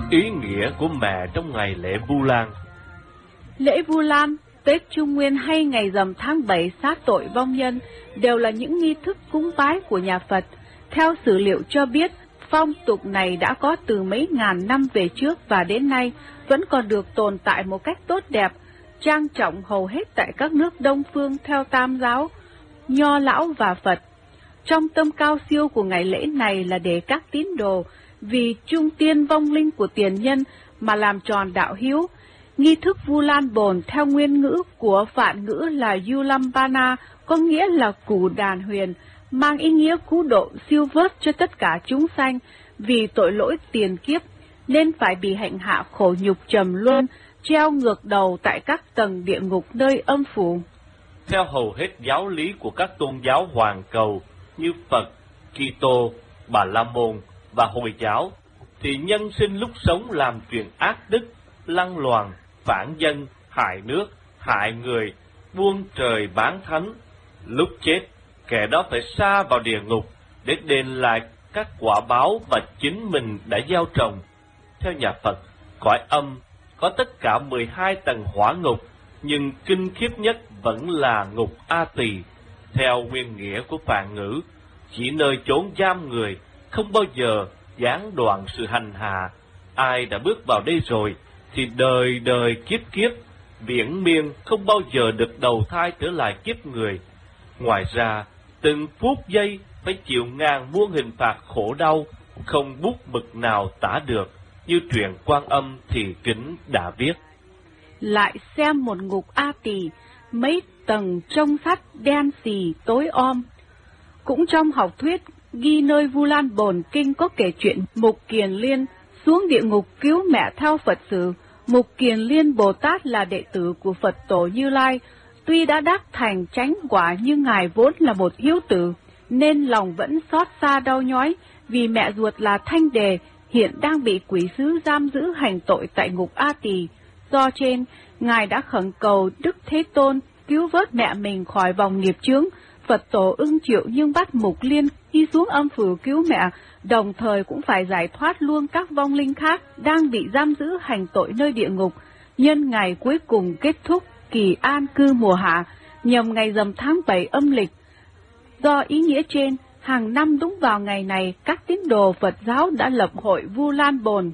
Ý nghĩa của mẹ trong ngày lễ Vu Lan. Lễ Vu Lan, Tết Trung Nguyên hay ngày rằm tháng 7 sát tội vong nhân đều là những nghi thức cúng bái của nhà Phật. Theo sử liệu cho biết, phong tục này đã có từ mấy ngàn năm về trước và đến nay vẫn còn được tồn tại một cách tốt đẹp, trang trọng hầu hết tại các nước Đông Phương theo Tam giáo, Nho Lão và Phật. Trong tâm cao siêu của ngày lễ này là để các tín đồ vì trung tiên vong linh của tiền nhân mà làm tròn đạo hiếu. Nghi thức Vu Lan Bồn theo nguyên ngữ của Phạn ngữ là Yulambana, có nghĩa là cù đàn huyền, mang ý nghĩa cứu độ siêu vớt cho tất cả chúng sanh vì tội lỗi tiền kiếp, nên phải bị hành hạ khổ nhục trầm luân, treo ngược đầu tại các tầng địa ngục nơi âm phủ. Theo hầu hết giáo lý của các tôn giáo hoàn cầu như Phật, Kitô, Bà La Môn và Hồi giáo, thì nhân sinh lúc sống làm chuyện ác đức, lăng loàn, phản dân, hại nước, hại người, buông trời bán thánh. Lúc chết, kẻ đó phải sa vào địa ngục để đền lại các quả báo và chính mình đã gieo trồng. Theo nhà Phật, cõi âm có tất cả 12 tầng hỏa ngục, nhưng kinh khiếp nhất vẫn là ngục A Tỳ. Theo nguyên nghĩa của Phạn ngữ, chỉ nơi chốn giam người, không bao giờ gián đoạn sự hành hạ. Ai đã bước vào đây rồi thì đời đời kiếp kiếp, viễn miên không bao giờ được đầu thai trở lại kiếp người. Ngoài ra, từng phút giây phải chịu ngàn muôn hình phạt khổ đau, không bút mực nào tả được, như truyện Quan Âm Thị Kính đã viết. Lại xem một ngục A Tỳ, mấy tầng trong sắt đen xì tối om. Cũng trong học thuyết ghi nơi Vu Lan Bồn Kinh có kể chuyện Mục Kiền Liên xuống địa ngục cứu mẹ theo Phật sử. Mục Kiền Liên Bồ Tát là đệ tử của Phật tổ Như Lai, tuy đã đắc thành chánh quả nhưng ngài vốn là một hiếu tử, nên lòng vẫn xót xa đau nhói vì mẹ ruột là Thanh Đề hiện đang bị quỷ sứ giam giữ hành tội tại ngục A Tỳ. Do trên, ngài đã khẩn cầu Đức Thế Tôn cứu vớt mẹ mình khỏi vòng nghiệp chướng. Phật tổ ưng chịu nhưng bắt Mục Liên đi xuống âm phủ cứu mẹ, đồng thời cũng phải giải thoát luôn các vong linh khác đang bị giam giữ hành tội nơi địa ngục, nhân ngày cuối cùng kết thúc kỳ an cư mùa hạ, nhằm ngày rằm tháng 7 âm lịch. Do ý nghĩa trên, hàng năm đúng vào ngày này, các tín đồ Phật giáo đã lập hội Vu Lan Bồn.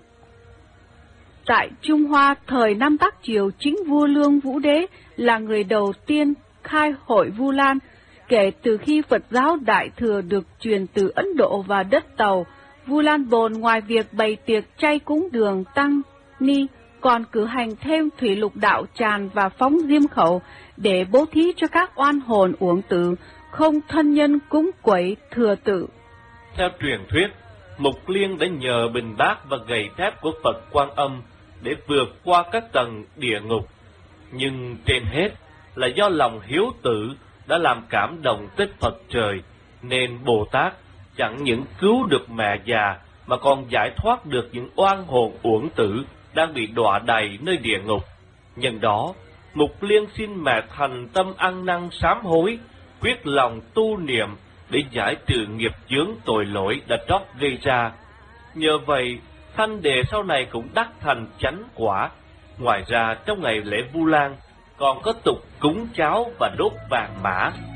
Tại Trung Hoa, thời năm Bắc Triều, chính vua Lương Vũ Đế là người đầu tiên khai hội Vu Lan. Kể từ khi Phật giáo Đại Thừa được truyền từ Ấn Độ và đất Tàu, Vu Lan Bồn ngoài việc bày tiệc chay cúng đường tăng ni, còn cử hành thêm thủy lục đạo tràn và phóng diêm khẩu để bố thí cho các oan hồn uổng tử, không thân nhân cúng quẩy thừa tự. Theo truyền thuyết, Mục Liên đã nhờ bình bát và gậy thép của Phật Quan Âm để vượt qua các tầng địa ngục, nhưng trên hết là do lòng hiếu tử đã làm cảm động tới Phật trời, nên Bồ Tát chẳng những cứu được mẹ già mà còn giải thoát được những oan hồn uổng tử đang bị đọa đầy nơi địa ngục. Nhân đó, Mục Liên xin mẹ thành tâm ăn năn sám hối, quyết lòng tu niệm để giải trừ nghiệp chướng tội lỗi đã trót gây ra. Nhờ vậy, Thanh Đề sau này cũng đắc thành chánh quả. Ngoài ra, trong ngày lễ Vu Lan còn có tục cúng cháo và đốt vàng mã.